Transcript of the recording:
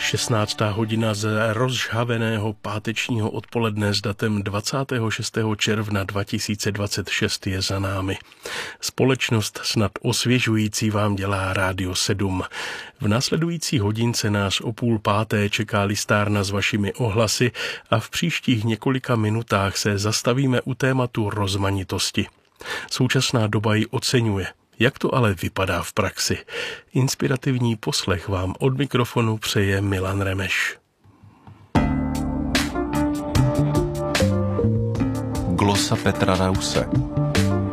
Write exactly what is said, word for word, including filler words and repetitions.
šestnáctá hodina z rozžhaveného pátečního odpoledne s datem dvacátého šestého června dva tisíce dvacet šest je za námi. Společnost snad osvěžující vám dělá Rádio sedm. V následující hodince nás o půl páté čeká listárna s vašimi ohlasy a v příštích několika minutách se zastavíme u tématu rozmanitosti. Současná doba ji oceňuje. Jak to ale vypadá v praxi? Inspirativní poslech vám od mikrofonu přeje Milan Remeš. Glosa Petra Rause.